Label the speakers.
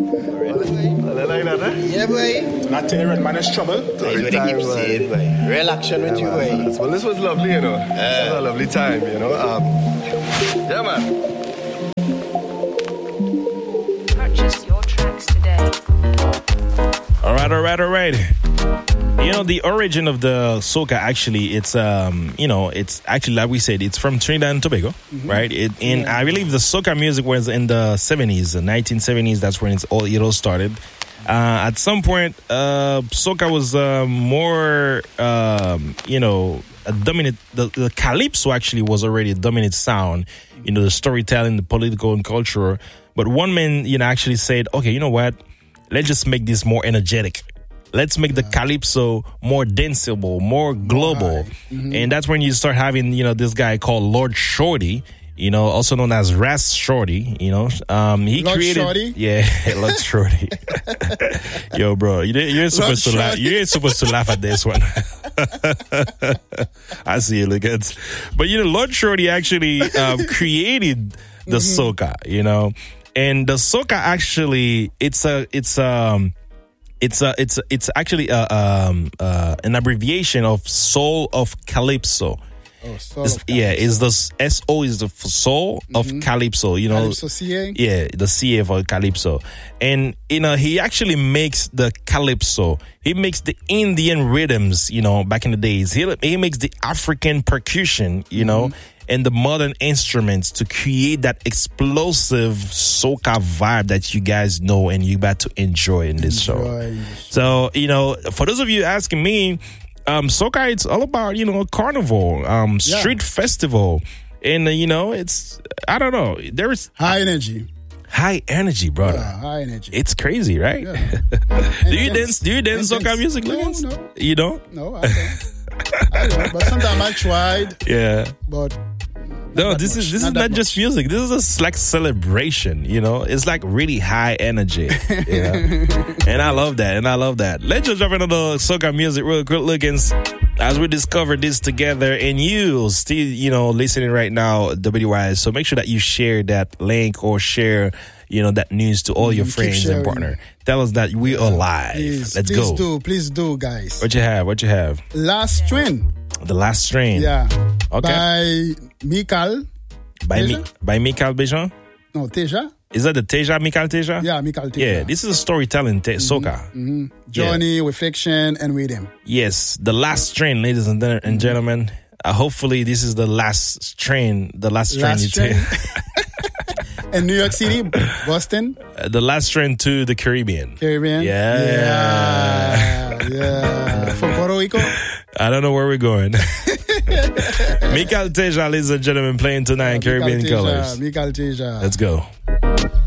Speaker 1: Like that, eh?
Speaker 2: Yeah, boy.
Speaker 1: Not tell you red man is trouble.
Speaker 2: That's what they keep saying, boy. Real action with you, boy.
Speaker 1: Well, this was lovely, you know. It was a lovely time, you know. Yeah, man.
Speaker 3: Purchase your tracks today.
Speaker 4: All right. You know, the origin of the soca, actually, it's it's actually, like we said, it's from Trinidad and Tobago, right? I believe the soca music was in the 70s, the 1970s. That's when it all started. At some point, soca was more, a dominant. The calypso actually was already a dominant sound. You know, the storytelling, the political and cultural. But one man, actually said, okay, you know what? Let's just make this more energetic. Let's make the calypso more danceable, more global. And that's when you start having, this guy called Lord Shorty, also known as Ras Shorty, he
Speaker 5: Lord
Speaker 4: created
Speaker 5: Shorty?
Speaker 4: Yeah, Lord Shorty. Yo, bro, you're supposed to laugh. You ain't supposed to laugh at this one. I see you look at. But Lord Shorty actually created the soca, and the soca actually it's actually an abbreviation of Soul of Calypso.
Speaker 5: Oh, Soul of Calypso.
Speaker 4: Yeah, is the SO is the soul of Calypso.
Speaker 5: Calypso CA?
Speaker 4: Yeah, the CA for Calypso. And he actually makes the Calypso. He makes the Indian rhythms, back in the days. He makes the African percussion, and the modern instruments to create that explosive soca vibe that you guys know and you about to enjoy in this show. So, for those of you asking me, soca, it's all about, carnival, street festival. And, it's, I don't know, there is
Speaker 5: high energy.
Speaker 4: High energy, brother.
Speaker 5: Yeah, high energy.
Speaker 4: It's crazy, right?
Speaker 5: Yeah.
Speaker 4: Do you dance soca music, Lucas?
Speaker 5: No.
Speaker 4: You don't?
Speaker 5: No, I don't. I don't. But sometimes I tried.
Speaker 4: Yeah.
Speaker 5: But
Speaker 4: no, this is not just music. This is like celebration, It's like really high energy. And I love that. Let's just drop into the soca music real quick, Lucas, as we discover this together. And you still, listening right now, WYS. So make sure that you share that link or share, that news to all your friends and partner. Tell us that we are live. Let's go.
Speaker 5: Please do, guys.
Speaker 4: What you have?
Speaker 5: Last Train.
Speaker 4: The Last Train.
Speaker 5: Yeah.
Speaker 4: Okay.
Speaker 5: By Michael.
Speaker 4: By Michael Bejan?
Speaker 5: No, Teja.
Speaker 4: Is that the Teja, Michael Teja?
Speaker 5: Yeah, Michael Teja.
Speaker 4: Yeah, this is a storytelling soca.
Speaker 5: Journey, Reflection, and Rhythm.
Speaker 4: Yes, The Last Train, ladies and gentlemen. Hopefully, this is the last train. The last train you take.
Speaker 5: In New York City, Boston.
Speaker 4: The last train to the Caribbean.
Speaker 5: Yeah. From Puerto Rico.
Speaker 4: I don't know where we're going. Michael Teja, ladies and gentlemen, playing tonight in Caribbean Colors.
Speaker 5: Michael Teja.
Speaker 4: Let's go.